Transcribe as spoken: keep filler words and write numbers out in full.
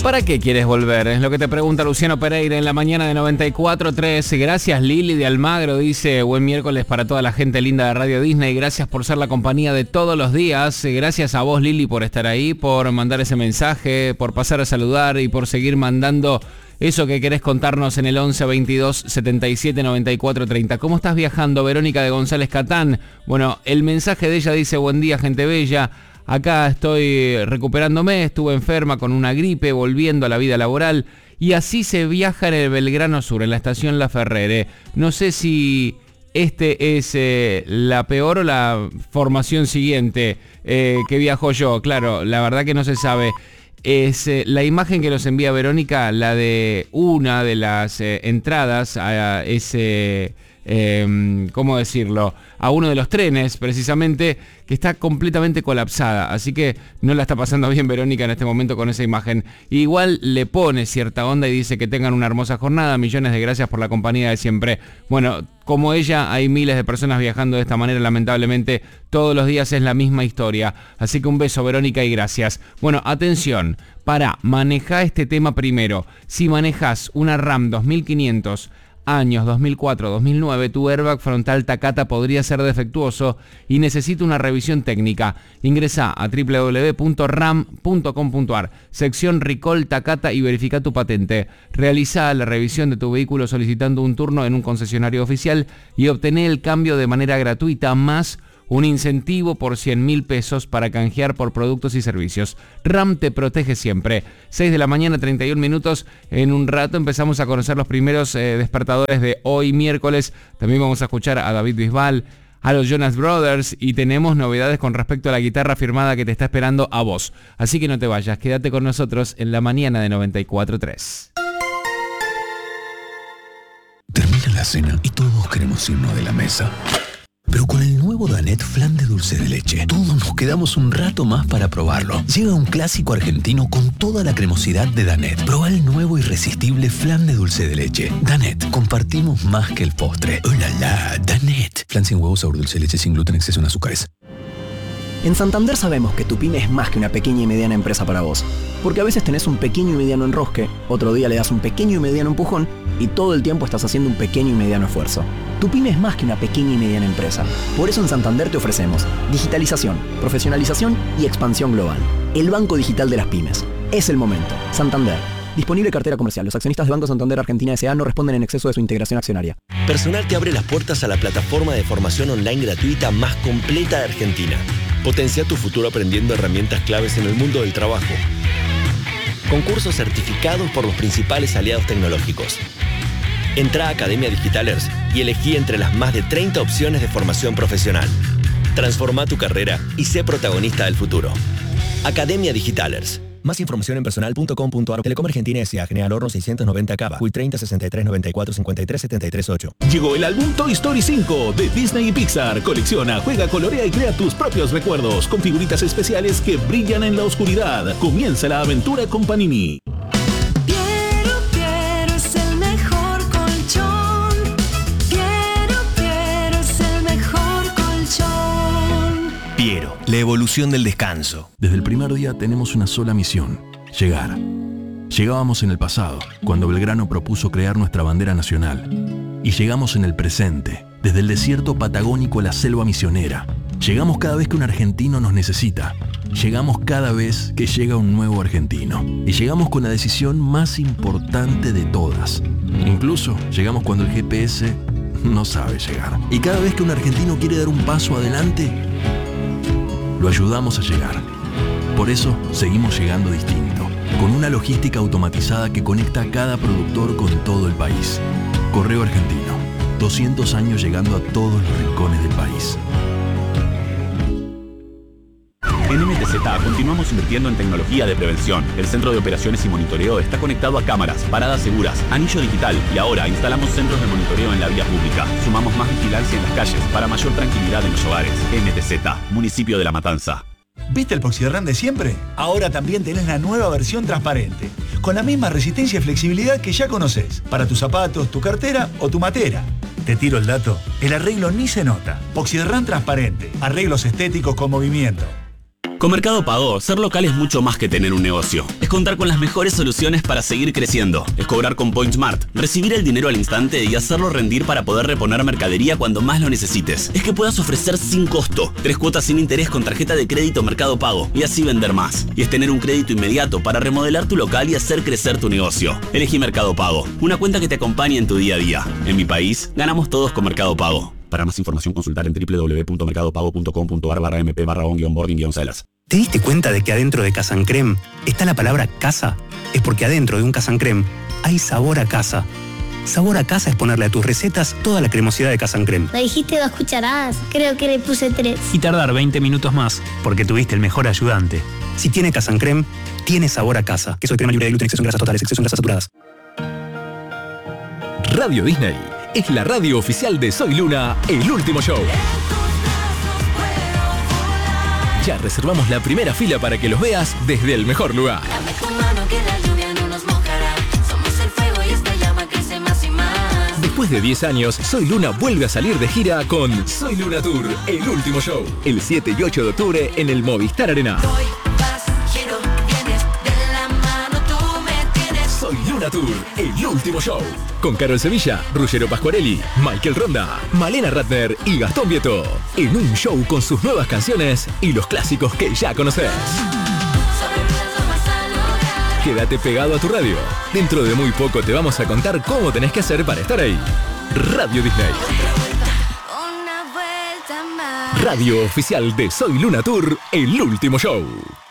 ¿Para qué quieres volver? Es lo que te pregunta Luciano Pereira en la mañana de noventa y cuatro punto tres. Gracias Lili de Almagro, dice buen miércoles para toda la gente linda de Radio Disney. Gracias por ser la compañía de todos los días. Gracias a vos Lili por estar ahí, por mandar ese mensaje, por pasar a saludar y por seguir mandando eso que querés contarnos en el once veintidós setenta y siete noventa y cuatro treinta. ¿Cómo estás viajando? Verónica de González Catán. Bueno, el mensaje de ella dice buen día gente bella. Acá estoy recuperándome, estuve enferma con una gripe, volviendo a la vida laboral. Y así se viaja en el Belgrano Sur, en la estación La Ferrere. No sé si este es eh, la peor o la formación siguiente eh, que viajo yo. Claro, la verdad que no se sabe. Es eh, la imagen que nos envía Verónica, la de una de las eh, entradas a ese... Eh, ¿cómo decirlo? A uno de los trenes, precisamente, que está completamente colapsada. Así que no la está pasando bien Verónica en este momento con esa imagen. Igual le pone cierta onda y dice que tengan una hermosa jornada. Millones de gracias por la compañía de siempre. Bueno, como ella, hay miles de personas viajando de esta manera, lamentablemente. Todos los días es la misma historia. Así que un beso, Verónica, y gracias. Bueno, atención. Para, maneja este tema primero. Si manejas una RAM dos mil quinientos... años dos mil cuatro dos mil nueve, tu airbag frontal Takata podría ser defectuoso y necesita una revisión técnica. Ingresa a doble u doble u doble u punto ram punto com punto a r, sección Recall Takata y verifica tu patente. Realiza la revisión de tu vehículo solicitando un turno en un concesionario oficial y obtené el cambio de manera gratuita, más un incentivo por cien mil pesos para canjear por productos y servicios. RAM te protege siempre. seis de la mañana, treinta y un minutos. En un rato empezamos a conocer los primeros eh, despertadores de hoy miércoles. También vamos a escuchar a David Bisbal, a los Jonas Brothers, y tenemos novedades con respecto a la guitarra firmada que te está esperando a vos. Así que no te vayas, quédate con nosotros en la mañana de noventa y cuatro punto tres. Termina la cena y todos queremos irnos de la mesa. Pero con el nuevo Danette Flan de dulce de leche, todos nos quedamos un rato más para probarlo. Llega un clásico argentino con toda la cremosidad de Danette. Proba el nuevo irresistible Flan de dulce de leche. Danette, compartimos más que el postre. ¡Oh, la, la! Danette. Flan sin huevos, sabor dulce de leche, sin gluten, exceso en azúcares. En Santander sabemos que tu pyme es más que una pequeña y mediana empresa para vos. Porque a veces tenés un pequeño y mediano enrosque, otro día le das un pequeño y mediano empujón y todo el tiempo estás haciendo un pequeño y mediano esfuerzo. Tu pyme es más que una pequeña y mediana empresa. Por eso en Santander te ofrecemos digitalización, profesionalización y expansión global. El banco digital de las pymes. Es el momento. Santander. Disponible cartera comercial. Los accionistas de Banco Santander Argentina S A no responden en exceso de su integración accionaria. Personal te abre las puertas a la plataforma de formación online gratuita más completa de Argentina. Potencia tu futuro aprendiendo herramientas claves en el mundo del trabajo. Concursos certificados por los principales aliados tecnológicos. Entra a Academia Digitalers y elegí entre las más de treinta opciones de formación profesional. Transforma tu carrera y sé protagonista del futuro. Academia Digitalers. Más información en personal punto com punto a r. Telecom Argentina S A. General Horno seiscientos noventa Cava. Q I treinta sesenta y tres noventa y cuatro cincuenta y tres setenta y tres ocho. Llegó el álbum Toy Story cinco de Disney y Pixar. Colecciona, juega, colorea y crea tus propios recuerdos con figuritas especiales que brillan en la oscuridad. Comienza la aventura con Panini. Piero, Piero es el mejor colchón. Piero, Piero es el mejor colchón. Piero, la evolución del descanso. Desde el primer día tenemos una sola misión: llegar. Llegábamos en el pasado, cuando Belgrano propuso crear nuestra bandera nacional. Y llegamos en el presente, desde el desierto patagónico a la selva misionera. Llegamos cada vez que un argentino nos necesita. Llegamos cada vez que llega un nuevo argentino. Y llegamos con la decisión más importante de todas. Incluso llegamos cuando el G P S no sabe llegar. Y cada vez que un argentino quiere dar un paso adelante, lo ayudamos a llegar. Por eso seguimos llegando distinto, con una logística automatizada que conecta a cada productor con todo el país. Correo Argentino, doscientos años llegando a todos los rincones del país. En M T Z continuamos invirtiendo en tecnología de prevención. El centro de operaciones y monitoreo está conectado a cámaras, paradas seguras, anillo digital y ahora instalamos centros de monitoreo en la vía pública. Sumamos más vigilancia en las calles para mayor tranquilidad en los hogares. M T Z, municipio de La Matanza. ¿Viste el Poxirran de siempre? Ahora también tenés la nueva versión transparente, con la misma resistencia y flexibilidad que ya conocés, para tus zapatos, tu cartera o tu matera. Te tiro el dato, el arreglo ni se nota. Poxirran transparente, arreglos estéticos con movimiento. Con Mercado Pago, ser local es mucho más que tener un negocio. Es contar con las mejores soluciones para seguir creciendo. Es cobrar con PointsMart, recibir el dinero al instante y hacerlo rendir para poder reponer mercadería cuando más lo necesites. Es que puedas ofrecer sin costo, tres cuotas sin interés con tarjeta de crédito Mercado Pago y así vender más. Y es tener un crédito inmediato para remodelar tu local y hacer crecer tu negocio. Elegí Mercado Pago, una cuenta que te acompañe en tu día a día. En mi país, ganamos todos con Mercado Pago. Para más información, consultar en doble u doble u doble u punto mercado pago punto com punto a r barra mp barra on guión boarding guión celas. ¿Te diste cuenta de que adentro de Casancrem está la palabra casa? Es porque adentro de un Casancrem hay sabor a casa. Sabor a casa es ponerle a tus recetas toda la cremosidad de Casancrem. Me dijiste dos cucharadas, creo que le puse tres. Y tardar veinte minutos más, porque tuviste el mejor ayudante. Si tiene Casancrem, tiene sabor a casa. Queso de crema libre de gluten, exceso en grasas totales, exceso en grasas saturadas. Radio Disney es la radio oficial de Soy Luna, el último show. Ya reservamos la primera fila para que los veas desde el mejor lugar. Dame tu mano que la lluvia no nos mojará. Somos el fuego y esta llama crece más y más. Después de diez años, Soy Luna vuelve a salir de gira con Soy Luna Tour, el último show. El siete y ocho de octubre en el Movistar Arena. Voy, vas, quiero, vienes, de la mano tú me tienes. Soy Luna Tour, el último show. Con Carol Sevilla, Ruggero Pasquarelli, Michael Ronda, Malena Ratner y Gastón Vieto. En un show con sus nuevas canciones y los clásicos que ya conoces. Quédate pegado a tu radio. Dentro de muy poco te vamos a contar cómo tenés que hacer para estar ahí. Radio Disney. Una vuelta más. Radio oficial de Soy Luna Tour, el último show.